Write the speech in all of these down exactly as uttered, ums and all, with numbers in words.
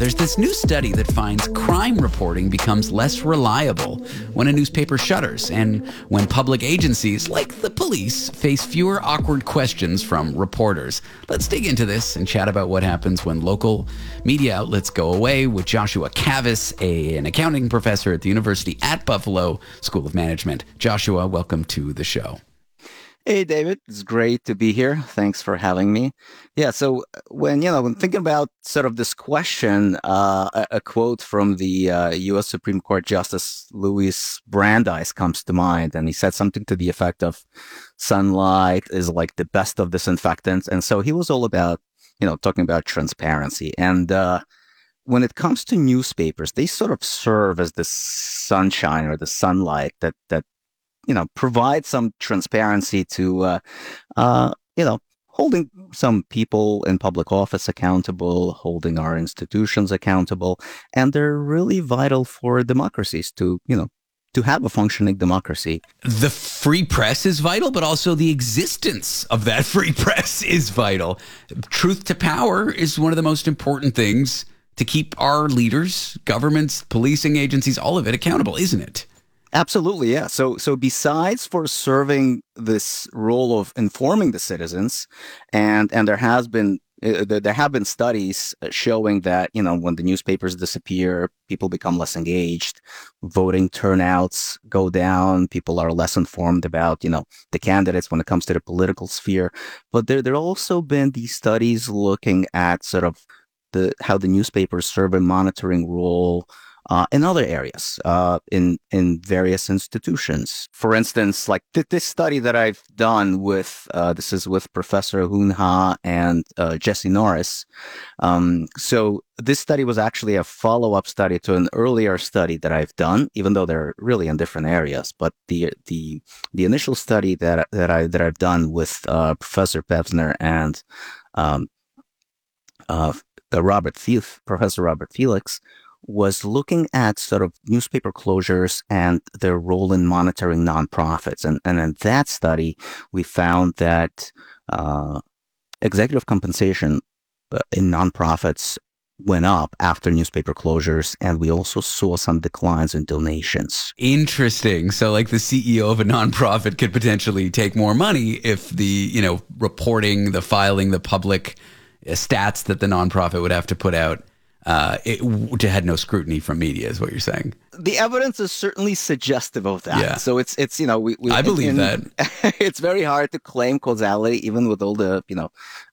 there's this new study that finds crime reporting becomes less reliable when a newspaper shutters and when public agencies, like the police, face fewer awkward questions from reporters. Let's dig into this and chat about what happens when local media outlets go away with Joshua Kavis, a, an accounting professor at the University at Buffalo School of Management. Joshua, welcome to the show. Hey, David. It's great to be here. Thanks for having me. Yeah, so when, you know, when thinking about sort of this question, uh, a, a quote from the uh, U S Supreme Court Justice Louis Brandeis comes to mind, and he said something to the effect of sunlight is like the best of disinfectants. And so he was all about, you know, talking about transparency. And uh, when it comes to newspapers, they sort of serve as the sunshine or the sunlight that that you know, provide some transparency to, uh, uh, you know, holding some people in public office accountable, holding our institutions accountable. And they're really vital for democracies to, you know, to have a functioning democracy. The free press is vital, but also the existence of that free press is vital. Truth to power is one of the most important things to keep our leaders, governments, policing agencies, all of it accountable, isn't it? Absolutely, yeah. So, so besides for serving this role of informing the citizens, and and there has been uh, there have been studies showing that, you know, when the newspapers disappear, people become less engaged, voting turnouts go down, people are less informed about, you know, the candidates when it comes to the political sphere. But there there also been these studies looking at sort of the how the newspapers serve a monitoring role. Uh, in other areas, uh, in in various institutions. For instance, like th- this study that I've done with, uh, this is with Professor Hoon Ha and uh, Jesse Norris. Um, so this study was actually a follow-up study to an earlier study that I've done, even though they're really in different areas. But the the the initial study that that I that I've done with uh, Professor Pevsner and um, uh, Robert Felix, Professor Robert Felix, was looking at sort of newspaper closures and their role in monitoring nonprofits. And, and in that study, we found that uh, executive compensation in nonprofits went up after newspaper closures, and we also saw some declines in donations. Interesting. So like the C E O of a nonprofit could potentially take more money if the, you know, reporting, the filing, the public stats that the nonprofit would have to put out Uh, it had no scrutiny from media, is what you're saying. The evidence is certainly suggestive of that. Yeah. So it's it's you know we, we I believe in, that it's very hard to claim causality, even with all the you know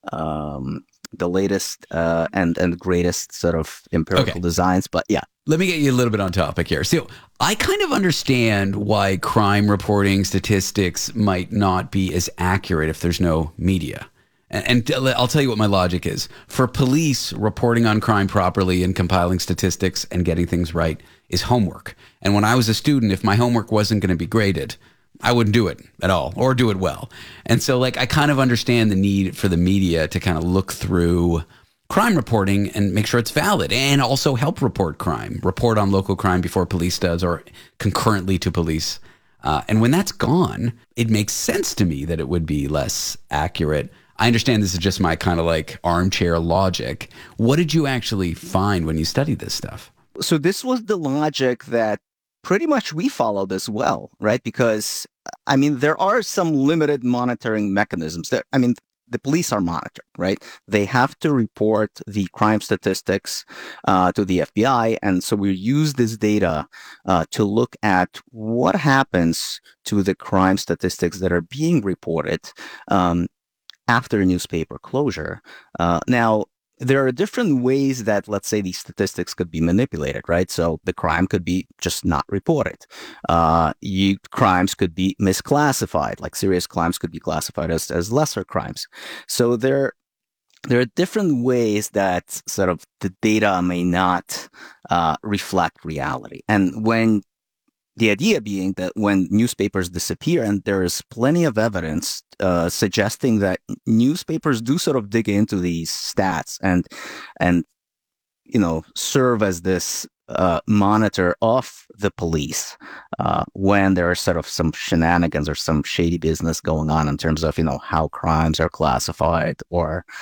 um, the latest uh, and and greatest sort of empirical okay. designs. But yeah, let me get you a little bit on topic here. So I kind of understand why crime reporting statistics might not be as accurate if there's no media. And I'll tell you what my logic is. For police, reporting on crime properly and compiling statistics and getting things right is homework. And when I was a student, if my homework wasn't going to be graded, I wouldn't do it at all or do it well. And so like I kind of understand the need for the media to kind of look through crime reporting and make sure it's valid and also help report crime, report on local crime before police does or concurrently to police. Uh, and when that's gone, it makes sense to me that it would be less accurate. I understand this is just my kind of like armchair logic. What did you actually find when you studied this stuff? So this was the logic that pretty much we followed as well, right? Because, I mean, there are some limited monitoring mechanisms that, I mean, the police are monitored, right? They have to report the crime statistics uh, to the F B I. And so we use this data uh, to look at what happens to the crime statistics that are being reported um, after a newspaper closure. Uh, now, there are different ways that, let's say, these statistics could be manipulated, right? So the crime could be just not reported. Uh, you, crimes could be misclassified, like serious crimes could be classified as, as lesser crimes. So there, there are different ways that sort of the data may not uh, reflect reality. And when the idea being that when newspapers disappear, and there is plenty of evidence uh, suggesting that newspapers do sort of dig into these stats and, and you know, serve as this uh, monitor of the police uh, when there are sort of some shenanigans or some shady business going on in terms of, you know, how crimes are classified or